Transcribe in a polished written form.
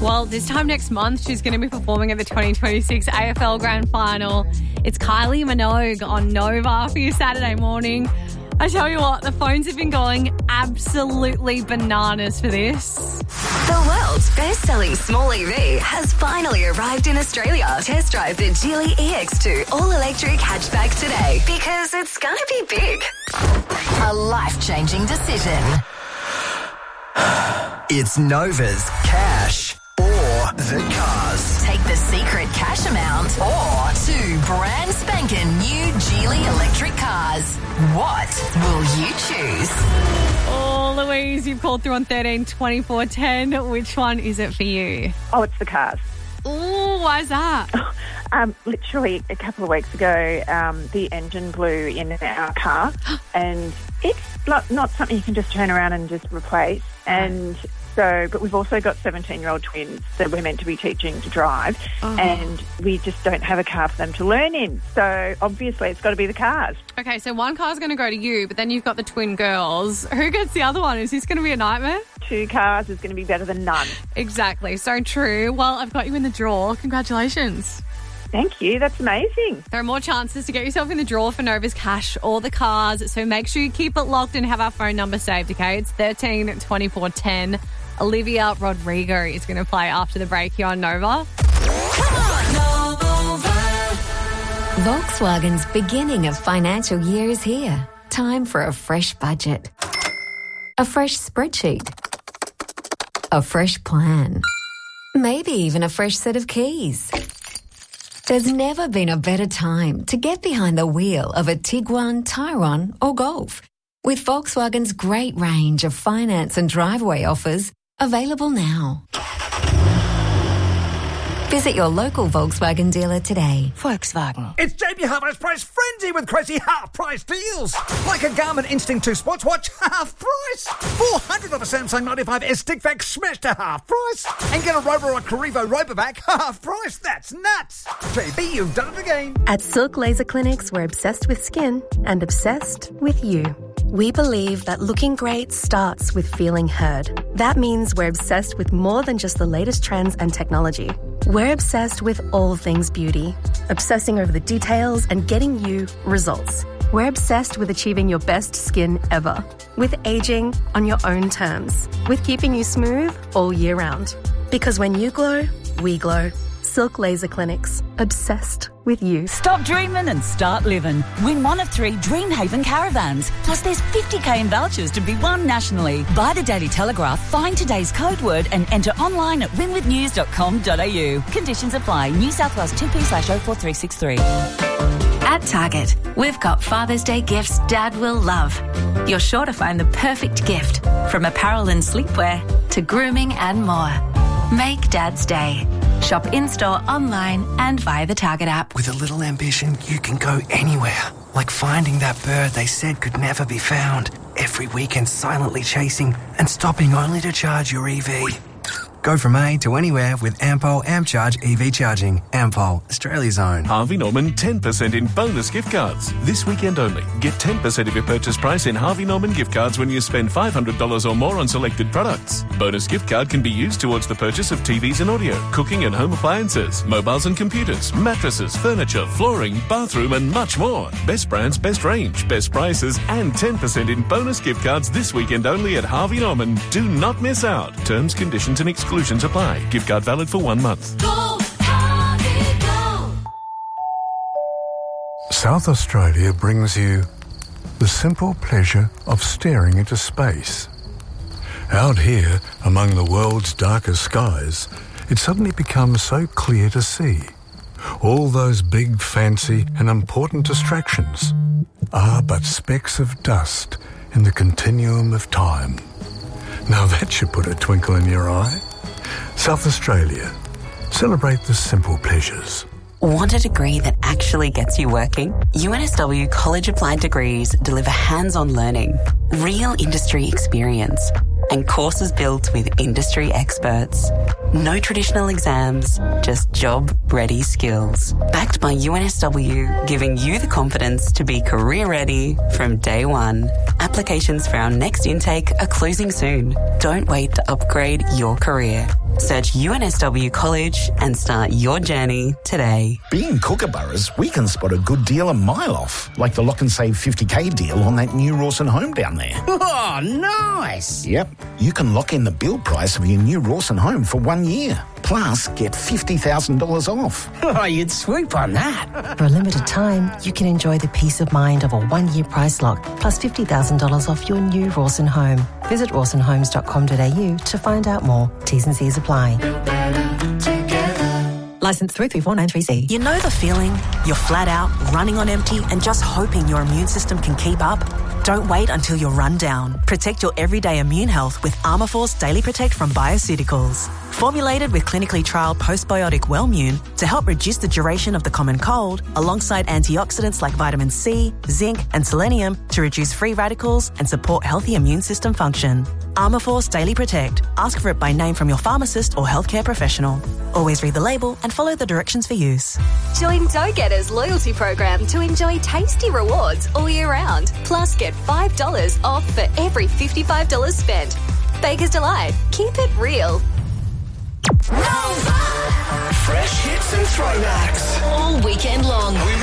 Well, this time next month, she's going to be performing at the 2026 AFL Grand Final. It's Kylie Minogue on Nova for your Saturday morning. I tell you what, the phones have been going absolutely bananas for this. The world's best-selling small EV has finally arrived in Australia. Test drive the Geely EX2 all-electric hatchback today because it's going to be big. A life-changing decision. It's Nova's Cash or the Cars. Take the secret cash amount or 2 brand spanking new Geely electric cars. What will you choose? Oh, Louise, you've called through on 13 24 10. Which one is it for you? Oh, it's the Cars. Oh, why is that? Literally a couple of weeks ago, the engine blew in our car, and it's not something you can just turn around and just replace. And so, but we've also got 17-year-old twins that we're meant to be teaching to drive, and we just don't have a car for them to learn in. So obviously it's got to be the Cars. Okay, so one car's going to go to you, but then you've got the twin girls. Who gets the other one? Is this going to be a nightmare? 2 cars is going to be better than none. Exactly, so true. Well, I've got you in the draw. Congratulations. Thank you. That's amazing. There are more chances to get yourself in the draw for Nova's Cash or the Cars, so make sure you keep it locked and have our phone number saved, okay? It's 13 24 10. Olivia Rodrigo is going to play after the break here on Nova. Come on, Nova. Volkswagen's beginning of financial year is here. Time for a fresh budget. A fresh spreadsheet. A fresh plan. Maybe even a fresh set of keys. There's never been a better time to get behind the wheel of a Tiguan, Tyrone or Golf. With Volkswagen's great range of finance and driveway offers available now. Visit your local Volkswagen dealer today. Volkswagen. It's JB Hi-Fi's price frenzy with crazy half-price deals. Like a Garmin Instinct 2 sports watch, half price. 400 of a Samsung 95S stick vac smashed to half price. And get a Roborock Carrivo Robovac, half price. That's nuts. JB, you've done it again. At Silk Laser Clinics, we're obsessed with skin and obsessed with you. We believe that looking great starts with feeling heard. That means we're obsessed with more than just the latest trends and technology. We're obsessed with all things beauty, obsessing over the details and getting you results. We're obsessed with achieving your best skin ever, with aging on your own terms, with keeping you smooth all year round. Because when you glow, we glow. Silk Laser Clinics, obsessed with you. Stop dreaming and start living. Win one of 3 Dreamhaven caravans. Plus there's 50k in vouchers to be won nationally. Buy the Daily Telegraph, find today's code word and enter online at winwithnews.com.au. Conditions apply. New South Wales 2P/04363. At Target, we've got Father's Day gifts Dad will love. You're sure to find the perfect gift, from apparel and sleepwear to grooming and more. Make Dad's day. Shop in-store, online and via the Target app. With a little ambition, you can go anywhere. Like finding that bird they said could never be found. Every weekend silently chasing and stopping only to charge your EV. Go from A to anywhere with Ampol AmpCharge EV charging. Ampol, Australia's own. Harvey Norman 10% in bonus gift cards. This weekend only. Get 10% of your purchase price in Harvey Norman gift cards when you spend $500 or more on selected products. Bonus gift card can be used towards the purchase of TVs and audio, cooking and home appliances, mobiles and computers, mattresses, furniture, flooring, bathroom and much more. Best brands, best range, best prices and 10% in bonus gift cards this weekend only at Harvey Norman. Do not miss out. Terms, conditions and exclusions apply. Gift card valid for 1 month. Go, Harvey, go. South Australia brings you the simple pleasure of staring into space. Out here, among the world's darkest skies, it suddenly becomes so clear to see. All those big, fancy and important distractions are but specks of dust in the continuum of time. Now that should put a twinkle in your eye. South Australia. Celebrate the simple pleasures. Want a degree that actually gets you working? UNSW College Applied Degrees deliver hands-on learning, real industry experience, and courses built with industry experts. No traditional exams, just job-ready skills. Backed by UNSW, giving you the confidence to be career-ready from day one. Applications for our next intake are closing soon. Don't wait to upgrade your career. Search UNSW College and start your journey today. Being Kookaburras, we can spot a good deal a mile off, like the Lock and Save 50k deal on that new Rawson home down there. Oh, nice. Yep, you can lock in the build price of your new Rawson home for 1 year. Plus, get $50,000 off. Oh, you'd swoop on that. For a limited time, you can enjoy the peace of mind of a 1-year price lock plus $50,000 off your new Rawson home. Visit rawsonhomes.com.au to find out more. T's and C's apply. Licence 334936C. You know the feeling? You're flat out, running on empty and just hoping your immune system can keep up? Don't wait until you're run down. Protect your everyday immune health with Armourforce Daily Protect from Bioceuticals. Formulated with clinically trialled postbiotic Wellmune to help reduce the duration of the common cold, alongside antioxidants like vitamin C, zinc and selenium to reduce free radicals and support healthy immune system function. Armourforce Daily Protect. Ask for it by name from your pharmacist or healthcare professional. Always read the label and follow the directions for use. Join Go-Getters loyalty program to enjoy tasty rewards all year round. Plus, get $5 off for every $55 spent. Baker's Delight. Keep it real. Fresh hits and throwbacks All weekend long.